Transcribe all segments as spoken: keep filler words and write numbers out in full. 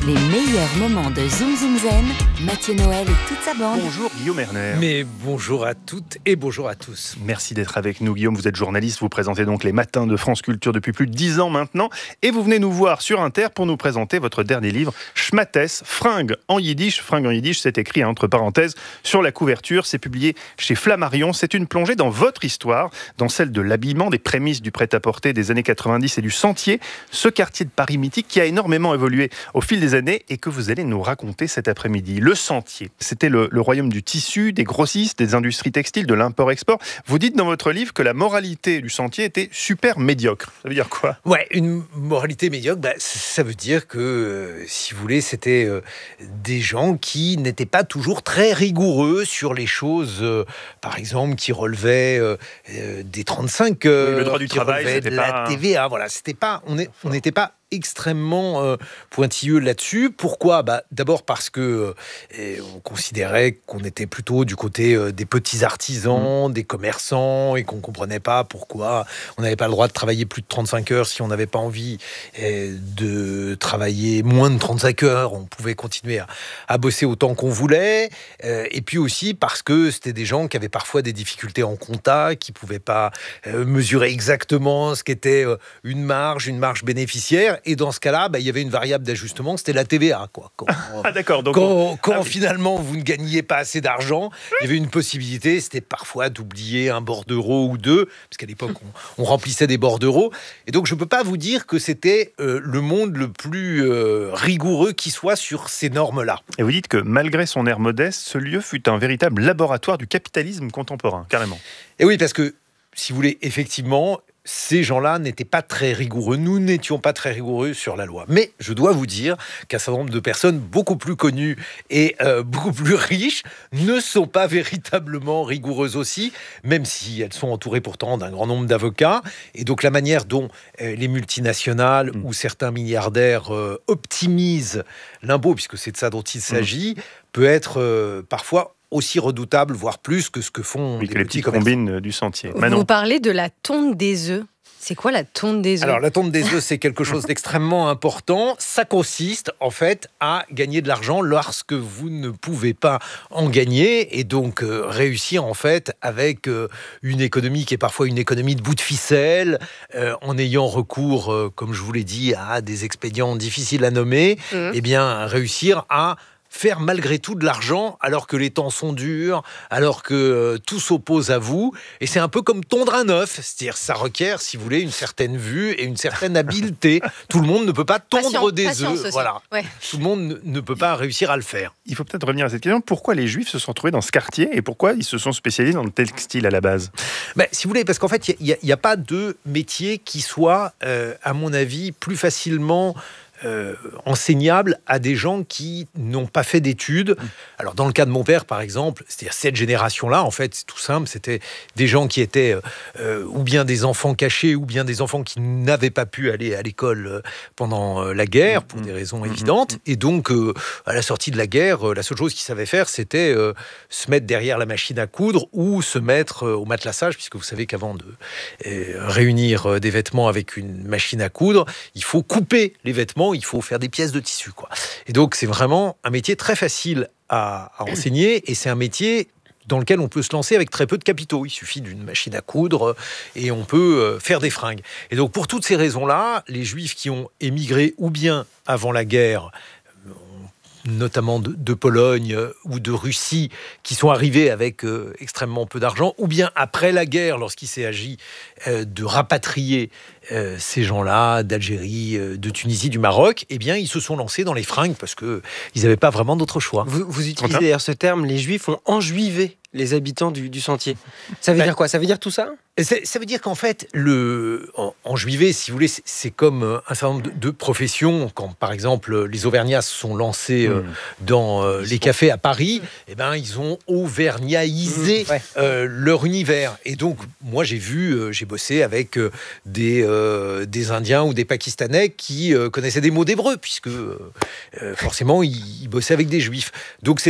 Les meilleurs moments de Zoom Zoom Zen, Mathieu Noël et toute sa bande. Bonjour Guillaume Erner. Mais bonjour à toutes et bonjour à tous. Merci d'être avec nous Guillaume, vous êtes journaliste, vous présentez donc les matins de France Culture depuis plus de dix ans maintenant et vous venez nous voir sur Inter pour nous présenter votre dernier livre, Schmattes, fringues en yiddish. Fringues en yiddish, c'est écrit entre parenthèses sur la couverture, c'est publié chez Flammarion. C'est une plongée dans votre histoire, dans celle de l'habillement, des prémices du prêt-à-porter des années quatre-vingt-dix et du Sentier, ce quartier de Paris mythique qui a énormément évolué au fil des années et que vous allez nous raconter cet après-midi. Le Sentier, c'était le, le royaume du tissu, des grossistes, des industries textiles, de l'import-export. Vous dites dans votre livre que la moralité du Sentier était super médiocre. Ça veut dire quoi ? Ouais, une moralité médiocre, bah, ça veut dire que, euh, si vous voulez, c'était euh, des gens qui n'étaient pas toujours très rigoureux sur les choses, euh, par exemple, qui relevaient euh, euh, des trente-cinq heures, oui, le droit du qui travail, relevaient de pas... la T V A. Voilà, c'était pas, on on n'était pas extrêmement euh, pointilleux là-dessus. Pourquoi ? Bah, d'abord parce que euh, on considérait qu'on était plutôt du côté euh, des petits artisans, mmh. des commerçants, et qu'on comprenait pas pourquoi on n'avait pas le droit de travailler plus de trente-cinq heures si on n'avait pas envie euh, de travailler moins de trente-cinq heures. On pouvait continuer à, à bosser autant qu'on voulait. Euh, et puis aussi parce que c'était des gens qui avaient parfois des difficultés en compta, qui pouvaient pas euh, mesurer exactement ce qu'était euh, une marge, une marge bénéficiaire. Et dans ce cas-là, bah, il y avait une variable d'ajustement, c'était la T V A. Quoi. Quand, ah, d'accord. Donc quand, on... quand ah, oui. finalement vous ne gagniez pas assez d'argent, il y avait une possibilité, c'était parfois d'oublier un bordereau ou deux, parce qu'à l'époque, on, on remplissait des bordereaux. Et donc, je ne peux pas vous dire que c'était euh, le monde le plus euh, rigoureux qui soit sur ces normes-là. Et vous dites que malgré son air modeste, ce lieu fut un véritable laboratoire du capitalisme contemporain, carrément. Et oui, parce que, si vous voulez, effectivement... ces gens-là n'étaient pas très rigoureux. Nous n'étions pas très rigoureux sur la loi. Mais je dois vous dire qu'un certain nombre de personnes beaucoup plus connues et euh, beaucoup plus riches ne sont pas véritablement rigoureuses aussi, même si elles sont entourées pourtant d'un grand nombre d'avocats. Et donc la manière dont euh, les multinationales mmh. ou certains milliardaires euh, optimisent l'impôt, puisque c'est de ça dont il s'agit, mmh. peut être euh, parfois aussi redoutable, voire plus que ce que font oui, les, que les petits petites combines du Sentier. Manon. Vous parlez de la tonte des œufs. C'est quoi la tonte des œufs ? Alors, la tonte des œufs, c'est quelque chose d'extrêmement important. Ça consiste, en fait, à gagner de l'argent lorsque vous ne pouvez pas en gagner et donc euh, réussir, en fait, avec euh, une économie qui est parfois une économie de bout de ficelle, euh, en ayant recours, euh, comme je vous l'ai dit, à des expédients difficiles à nommer, mmh. eh bien, réussir à faire malgré tout de l'argent alors que les temps sont durs, alors que euh, tout s'oppose à vous. Et c'est un peu comme tondre un œuf. C'est-à-dire ça requiert, si vous voulez, une certaine vue et une certaine habileté. Tout le monde ne peut pas tondre Patient, des œufs. Voilà. Ouais. Tout le monde ne, ne peut pas réussir à le faire. Il faut peut-être revenir à cette question. Pourquoi les Juifs se sont trouvés dans ce quartier et pourquoi ils se sont spécialisés dans le textile à la base ? Ben, si vous voulez, parce qu'en fait, il n'y a, a pas de métier qui soit, euh, à mon avis, plus facilement... Euh, enseignable à des gens qui n'ont pas fait d'études. Alors dans le cas de mon père par exemple, c'est-à-dire cette génération-là, en fait c'est tout simple, c'était des gens qui étaient euh, ou bien des enfants cachés ou bien des enfants qui n'avaient pas pu aller à l'école pendant euh, la guerre pour des raisons évidentes, et donc euh, à la sortie de la guerre, euh, la seule chose qu'ils savaient faire c'était euh, se mettre derrière la machine à coudre ou se mettre euh, au matelassage, puisque vous savez qu'avant de euh, réunir euh, des vêtements avec une machine à coudre, il faut couper les vêtements, il faut faire des pièces de tissu, quoi. Et donc, c'est vraiment un métier très facile à, à enseigner et c'est un métier dans lequel on peut se lancer avec très peu de capitaux. Il suffit d'une machine à coudre et on peut faire des fringues. Et donc, pour toutes ces raisons-là, les Juifs qui ont émigré ou bien avant la guerre, notamment de, de Pologne ou de Russie, qui sont arrivés avec euh, extrêmement peu d'argent, ou bien après la guerre, lorsqu'il s'est agi euh, de rapatrier euh, ces gens-là d'Algérie, euh, de Tunisie, du Maroc, eh bien, ils se sont lancés dans les fringues parce qu'ils n'avaient pas vraiment d'autre choix. Vous, vous utilisez d'ailleurs ce terme, les Juifs ont enjuivé les habitants du, du Sentier. Ça veut ben, dire quoi ? Ça veut dire tout ça ? Ça veut dire qu'en fait, le, en, en juivet, si vous voulez, c'est, c'est comme un certain nombre de, de professions. Quand, par exemple, les Auvergnats se sont lancés mmh. euh, dans euh, les cafés à Paris, eh ben, ils ont auvergnaisé mmh. ouais. euh, leur univers. Et donc, moi, j'ai vu, euh, j'ai bossé avec euh, des, euh, des Indiens ou des Pakistanais qui euh, connaissaient des mots d'hébreu, puisque euh, forcément, ils, ils bossaient avec des Juifs. Donc, c'était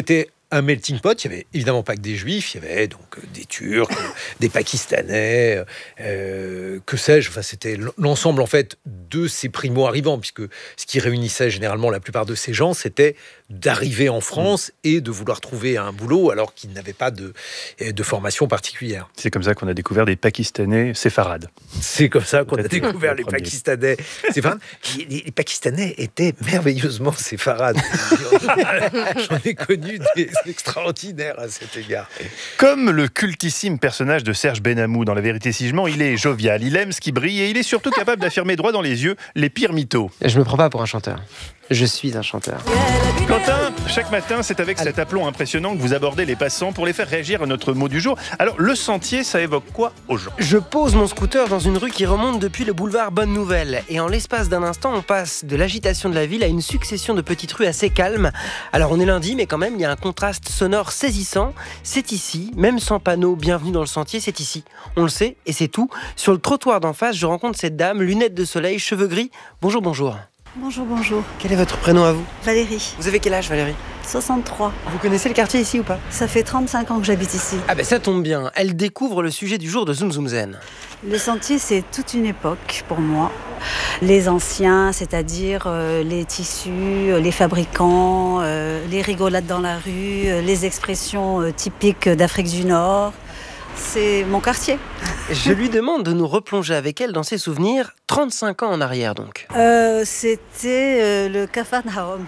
un melting pot. Il n'y avait évidemment pas que des Juifs, il y avait donc des Turcs, des Pakistanais, euh, que sais-je. Enfin, c'était l'ensemble en fait de ces primo-arrivants, puisque ce qui réunissait généralement la plupart de ces gens, c'était d'arriver en France et de vouloir trouver un boulot alors qu'ils n'avaient pas de, de formation particulière. C'est comme ça qu'on a découvert des Pakistanais séfarades. C'est comme ça qu'on a Peut-être découvert le les premier. Pakistanais séfarades. Les, les- les Pakistanais étaient merveilleusement séfarades. J'en ai connu des extraordinaires à cet égard. Comme le cultissime personnage de Serge Benamou dans La Vérité si je mens, il est jovial, il aime ce qui brille et il est surtout capable d'affirmer droit dans les yeux les pires mythos. Je me prends pas pour un chanteur. Je suis un chanteur. Quentin, chaque matin, c'est avec cet aplomb impressionnant que vous abordez les passants pour les faire réagir à notre mot du jour. Alors, le sentier, ça évoque quoi aux gens ? Je pose mon scooter dans une rue qui remonte depuis le boulevard Bonne Nouvelle. Et en l'espace d'un instant, on passe de l'agitation de la ville à une succession de petites rues assez calmes. Alors on est lundi, mais quand même, il y a un contraste sonore saisissant. C'est ici, même sans panneau, bienvenue dans le sentier, c'est ici. On le sait, et c'est tout. Sur le trottoir d'en face, je rencontre cette dame, lunettes de soleil, cheveux gris. Bonjour, bonjour. Bonjour, bonjour. Quel est votre prénom à vous ? Valérie, Vous avez quel âge, Valérie ? soixante-trois. Vous connaissez le quartier ici ou pas ? Ça fait trente-cinq ans que j'habite ici. Ah ben ça tombe bien, elle découvre le sujet du jour de Zoom Zoom Zen. Le sentier, c'est toute une époque pour moi. Les anciens, c'est-à-dire euh, les tissus, euh, les fabricants, euh, les rigolades dans la rue, euh, les expressions euh, typiques d'Afrique du Nord. C'est mon quartier. Je lui demande de nous replonger avec elle dans ses souvenirs, trente-cinq ans en arrière donc. Euh, c'était euh, le Capharnaüm.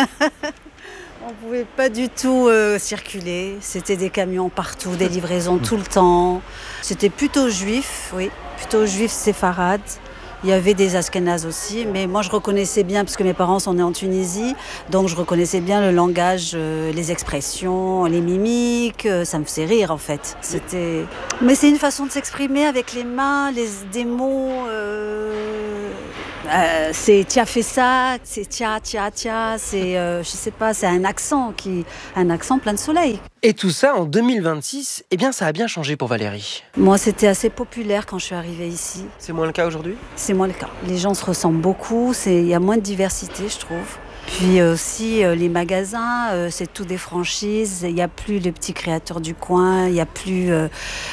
On ne pouvait pas du tout euh, circuler. C'était des camions partout, des livraisons tout le temps. C'était plutôt juif, oui, plutôt juif séfarade. Il y avait des Ashkénazes aussi, mais moi je reconnaissais bien, parce que mes parents sont nés en Tunisie, donc je reconnaissais bien le langage, euh, les expressions, les mimiques. euh, Ça me faisait rire en fait. C'était... Mais c'est une façon de s'exprimer avec les mains, les, des mots. Euh... Euh, c'est tu as fait ça, c'est tia tia tia, c'est euh, je sais pas, c'est un accent qui, un accent plein de soleil. Et tout ça en deux mille vingt-six, eh bien ça a bien changé pour Valérie. Moi, c'était assez populaire quand je suis arrivée ici. C'est moins le cas aujourd'hui ? C'est moins le cas. Les gens se ressemblent beaucoup, c'est il y a moins de diversité, je trouve. Puis euh, aussi euh, les magasins, euh, c'est tout des franchises. Il n'y a plus le petit créateur du coin. Il n'y a plus. Euh,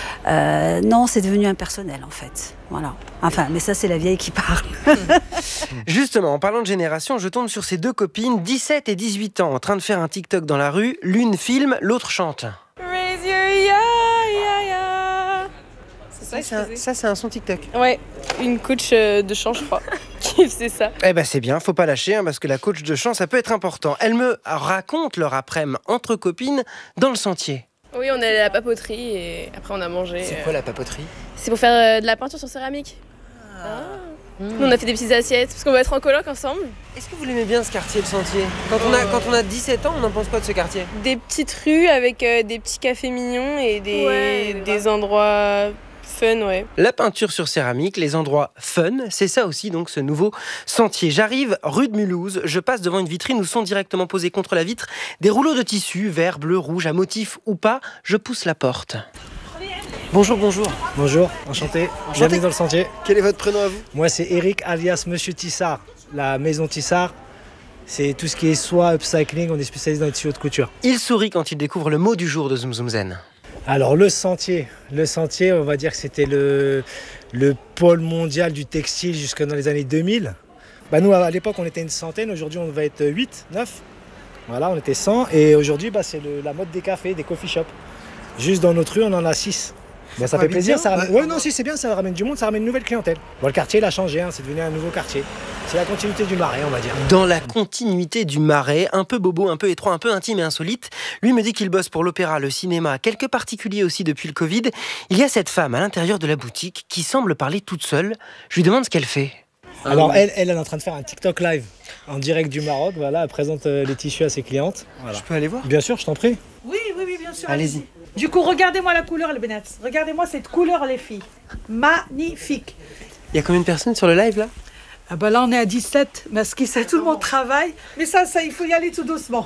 euh, non, c'est devenu impersonnel en fait. Voilà. Enfin, mais ça c'est la vieille qui parle. Justement, en parlant de génération, je tombe sur ces deux copines, dix-sept et dix-huit ans, en train de faire un TikTok dans la rue. L'une filme, l'autre chante. Raise your ya ya ya. C'est ça, Ça, c'est un, ça, c'est un son TikTok. Ouais, une coach euh, de chant, je crois, qui faisait ça. Eh ben c'est bien, faut pas lâcher, hein, parce que la coach de chant, ça peut être important. Elle me raconte leur après-midi entre copines dans le sentier. Oui, on est allé à la papoterie et après on a mangé. C'est euh, quoi la papoterie ? C'est pour faire euh, de la peinture sur céramique. Ah. Nous, on a fait des petites assiettes parce qu'on va être en coloc ensemble. Est-ce que vous l'aimez bien ce quartier, le sentier ? Quand on a, quand on a dix-sept ans, on en pense quoi de ce quartier ? Des petites rues avec euh, des petits cafés mignons et des, Ouais, des endroits fun, ouais. La peinture sur céramique, les endroits fun, c'est ça aussi donc ce nouveau sentier. J'arrive rue de Mulhouse, je passe devant une vitrine où sont directement posés contre la vitre des rouleaux de tissu, vert, bleu, rouge, à motif ou pas. Je pousse la porte. Bonjour, bonjour. Bonjour, enchanté. Bienvenue dans le sentier. Quel est votre prénom à vous ? Moi, c'est Eric alias Monsieur Tissard. La maison Tissard, c'est tout ce qui est soie, upcycling. On est spécialisé dans les tissus de couture. Il sourit quand il découvre le mot du jour de Zoom Zoom Zen. Alors, le sentier. Le sentier, on va dire que c'était le, le pôle mondial du textile jusque dans les années deux mille. Bah, nous, à l'époque, on était une centaine. Aujourd'hui, on va être huit, neuf. Voilà, on était cent. Et aujourd'hui, bah, c'est le- la mode des cafés, des coffee shops. Juste dans notre rue, on en a six. Bon, ça fait habite plaisir. bien, Ça ramène... ouais. Ouais, non, si c'est bien, ça ramène du monde, ça ramène une nouvelle clientèle. Bon, le quartier, il a changé, hein, c'est devenu un nouveau quartier. C'est la continuité du Marais, on va dire. Dans la continuité du Marais, un peu bobo, un peu étroit, un peu intime et insolite, lui me dit qu'il bosse pour l'opéra, le cinéma, quelques particuliers aussi depuis le Covid. Il y a cette femme à l'intérieur de la boutique qui semble parler toute seule. Je lui demande ce qu'elle fait. Alors, elle, elle, elle est en train de faire un TikTok live en direct du Maroc. Voilà, elle présente euh, les tissus à ses clientes. Voilà. Je peux aller voir ? Bien sûr, je t'en prie. Oui, oui, oui, bien sûr. Allez-y. Du coup, regardez-moi la couleur, les Benets. Regardez-moi cette couleur, les filles. Magnifique. Il y a combien de personnes sur le live là ? Ah ben là, on est à dix-sept, parce que c'est tout le monde travaille. Mais ça, ça, il faut y aller tout doucement.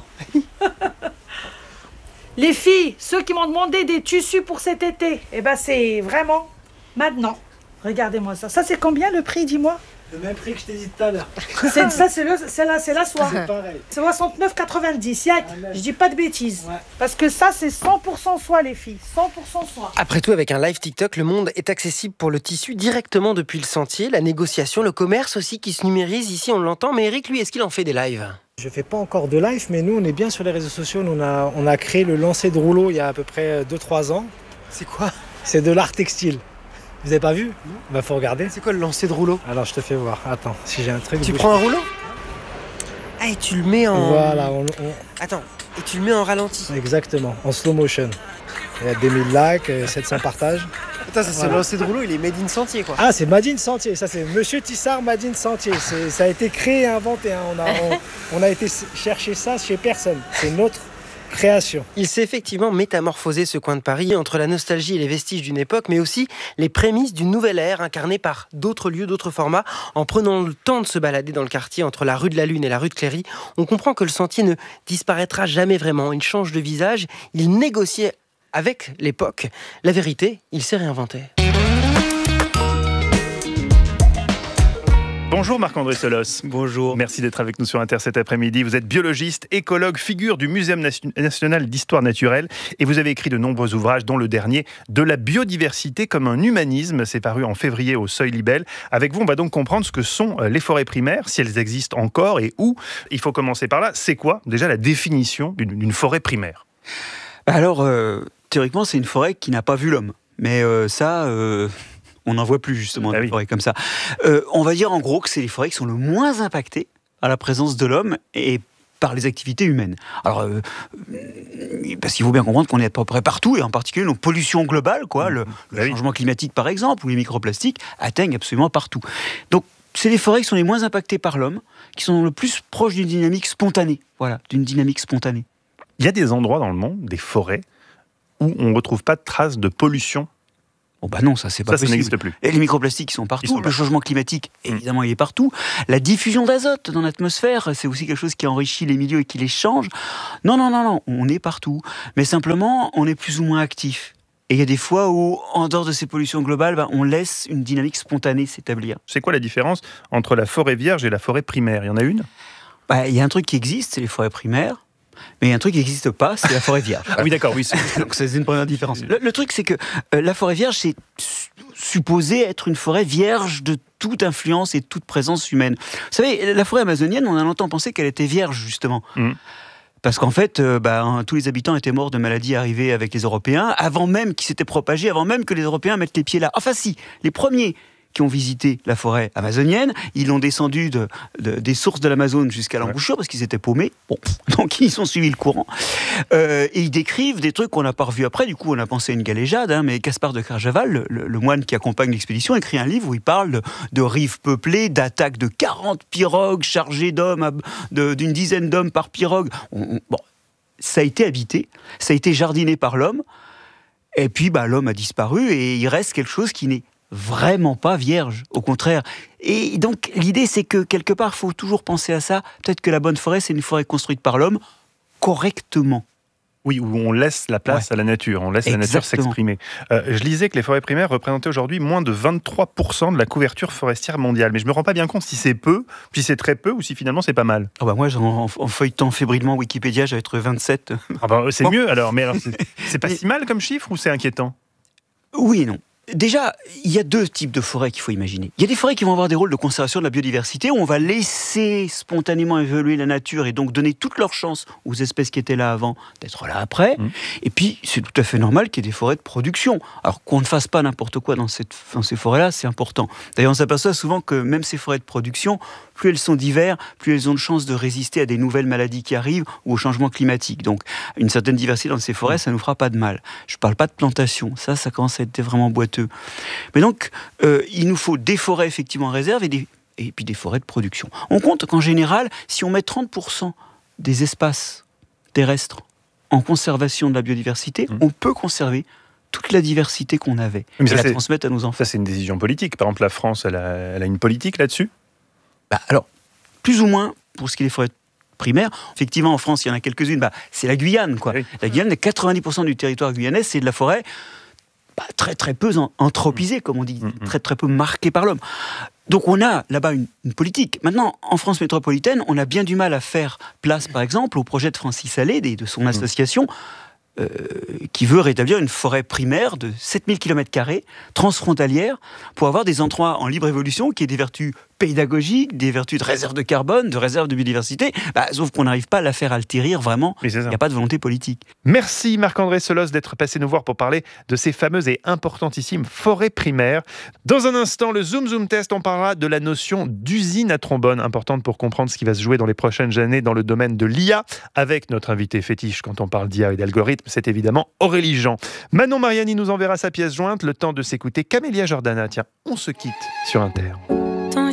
Les filles, ceux qui m'ont demandé des tissus pour cet été, eh ben c'est vraiment maintenant. Regardez-moi ça. Ça, c'est combien le prix, dis-moi ? Le même prix que je t'ai dit tout à l'heure. C'est, ça, c'est, le, c'est, la, c'est la soie. C'est pareil. C'est soixante-neuf quatre-vingt-dix. Yac, je dis pas de bêtises. Ouais. Parce que ça, c'est cent pour cent soie, les filles. cent pour cent soie. Après tout, avec un live TikTok, le monde est accessible pour le tissu directement depuis le sentier. La négociation, le commerce aussi qui se numérise. Ici, on l'entend. Mais Eric, lui, est-ce qu'il en fait des lives ? Je fais pas encore de live, mais nous, on est bien sur les réseaux sociaux. Nous, on a, on a créé le lancer de rouleau il y a à peu près deux trois ans. C'est quoi ? C'est de l'art textile. Vous avez pas vu ? Bah, faut regarder. C'est quoi le lancer de rouleau ? Alors, je te fais voir. Attends, si j'ai un truc. Tu bouge prends pas. un rouleau ? Ah, et tu le mets en... Voilà, on, on- Attends, et tu le mets en ralenti. exactement, en slow motion. Il y a deux mille likes, sept cents partages. Attends, ça, c'est Voilà. le lancer de rouleau, il est made in sentier, quoi. Ah, c'est Madine Sentier. Ça, c'est Monsieur Tissard Madine Sentier. C'est, ça a été créé et inventé. Hein. On, a, on, on a été chercher ça chez personne. C'est notre création. Il s'est effectivement métamorphosé, ce coin de Paris, entre la nostalgie et les vestiges d'une époque, mais aussi les prémices d'une nouvelle ère incarnée par d'autres lieux, d'autres formats. En prenant le temps de se balader dans le quartier entre la rue de la Lune et la rue de Cléry, on comprend que le sentier ne disparaîtra jamais vraiment. Il change de visage, il négociait avec l'époque. La vérité, il s'est réinventé. Bonjour Marc-André Solos. Bonjour. Merci d'être avec nous sur Inter cet après-midi. Vous êtes biologiste, écologue, figure du Muséum national d'histoire naturelle et vous avez écrit de nombreux ouvrages, dont le dernier « De la biodiversité comme un humanisme ». C'est paru en février au Seuil Libelle. Avec vous, on va donc comprendre ce que sont les forêts primaires, si elles existent encore et où. Il faut commencer par là. C'est quoi déjà la définition d'une, d'une forêt primaire ? Alors, euh, théoriquement, c'est une forêt qui n'a pas vu l'homme. Mais euh, ça... Euh... On n'en voit plus justement Ah des oui. forêts comme ça. Euh, on va dire en gros que c'est les forêts qui sont le moins impactées à la présence de l'homme et par les activités humaines. Alors, euh, parce qu'il faut bien comprendre qu'on est à peu près partout, et en particulier nos pollutions globales, quoi, le, le Bah oui. changement climatique par exemple, ou les microplastiques, atteignent absolument partout. Donc, c'est les forêts qui sont les moins impactées par l'homme, qui sont le plus proches d'une dynamique spontanée. Voilà, d'une dynamique spontanée. Il y a des endroits dans le monde, des forêts, où on ne retrouve pas de traces de pollution. Oh bah non, ça c'est pas Ça, ça possible. n'existe plus. Et les microplastiques ils sont partout, Ils sont le là. changement climatique évidemment il est partout, la diffusion d'azote dans l'atmosphère c'est aussi quelque chose qui enrichit les milieux et qui les change. Non, non, non, non, on est partout, mais simplement on est plus ou moins actif. Et il y a des fois où, en dehors de ces pollutions globales, bah, on laisse une dynamique spontanée s'établir. C'est quoi la différence entre la forêt vierge et la forêt primaire ? Il y en a une ? Bah, il y a un truc qui existe, c'est les forêts primaires. Mais il y a un truc qui n'existe pas, c'est la forêt vierge. Ah oui, d'accord, oui. c'est- Donc c'est une première différence. Le, le truc, c'est que euh, la forêt vierge, c'est su- supposé être une forêt vierge de toute influence et de toute présence humaine. Vous savez, la forêt amazonienne, on a longtemps pensé qu'elle était vierge, justement. Mm. Parce qu'en fait, euh, bah, hein, tous les habitants étaient morts de maladies arrivées avec les Européens, avant même qu'ils s'étaient propagés, avant même que les Européens mettent les pieds là. Enfin si, les premiers qui ont visité la forêt amazonienne, ils ont descendu de, de, des sources de l'Amazone jusqu'à l'embouchure, parce qu'ils étaient paumés. Bon, donc ils ont suivi le courant. Euh, et ils décrivent des trucs qu'on n'a pas revus après, du coup on a pensé à une galéjade, hein, mais Gaspard de Kerjaval, le, le, le moine qui accompagne l'expédition, écrit un livre où il parle de, de rives peuplées, d'attaques de quarante pirogues chargées d'hommes, à- de- d'une dizaine d'hommes par pirogue. On- on- bon, ça a été habité, ça a été jardiné par l'homme, et puis bah, l'homme a disparu, et il reste quelque chose qui n'est vraiment pas vierge, au contraire. Et donc l'idée c'est que quelque part il faut toujours penser à ça. Peut-être que la bonne forêt c'est une forêt construite par l'homme correctement. Oui, où on laisse la place Ouais. à la nature, on laisse la nature Exactement. s'exprimer. Euh, je lisais que les forêts primaires représentaient aujourd'hui moins de vingt-trois pour cent de la couverture forestière mondiale. Mais je me rends pas bien compte si c'est peu, si c'est très peu, ou si finalement c'est pas mal. Ah bah moi en, en feuilletant fébrilement Wikipédia j'avais trouvé vingt-sept. Ah bah, c'est Bon. mieux alors, mais alors c'est, c'est pas Mais- si mal comme chiffre ou c'est inquiétant ? Oui et non. Déjà, il y a deux types de forêts qu'il faut imaginer. Il y a des forêts qui vont avoir des rôles de conservation de la biodiversité, où on va laisser spontanément évoluer la nature et donc donner toute leur chance aux espèces qui étaient là avant d'être là après. Mmh. Et puis, c'est tout à fait normal qu'il y ait des forêts de production. Alors qu'on ne fasse pas n'importe quoi dans, cette, dans ces forêts-là, c'est important. D'ailleurs, on s'aperçoit souvent que même ces forêts de production, plus elles sont d'hiver, plus elles ont de chances de résister à des nouvelles maladies qui arrivent ou au changement climatique. Donc, une certaine diversité dans ces forêts, ça ne nous fera pas de mal. Je ne parle pas de plantation. Ça, ça commence à être vraiment boiteux. Mais donc, euh, il nous faut des forêts effectivement en réserve et, des, et puis des forêts de production. On compte qu'en général, si on met trente pour cent des espaces terrestres en conservation de la biodiversité, Mmh. on peut conserver toute la diversité qu'on avait Mais et ça, la c'est- transmettre à nos enfants. Ça, c'est une décision politique. Par exemple, la France, elle a, elle a une politique là-dessus ? Bah, alors, plus ou moins, pour ce qui est des forêts primaires, effectivement, en France, il y en a quelques-unes, bah, c'est la Guyane, quoi. Oui. La Guyane, quatre-vingt-dix pour cent du territoire guyanais, c'est de la forêt bah, très très peu en- anthropisée, comme on dit, Mhm. très très peu marquée par l'homme. Donc on a là-bas une, une politique. Maintenant, en France métropolitaine, on a bien du mal à faire place, par exemple, au projet de Francis Allais et de son association, euh, qui veut rétablir une forêt primaire de sept mille kilomètres carrés, transfrontalière, pour avoir des endroits en libre évolution qui aient des vertus pédagogiques, des vertus de réserve de carbone, de réserve de biodiversité, bah, sauf qu'on n'arrive pas à la faire altérir vraiment. Il n'y a pas de volonté politique. Merci Marc-André Selos d'être passé nous voir pour parler de ces fameuses et importantissimes forêts primaires. Dans un instant, le Zoom Zoom Test, on parlera de la notion d'usine à trombone, importante pour comprendre ce qui va se jouer dans les prochaines années dans le domaine de l'I A, avec notre invité fétiche quand on parle d'I A et d'algorithmes, c'est évidemment Aurélie Jean. Manon Mariani nous enverra sa pièce jointe, le temps de s'écouter Camélia Jordana. Tiens, on se quitte sur Inter.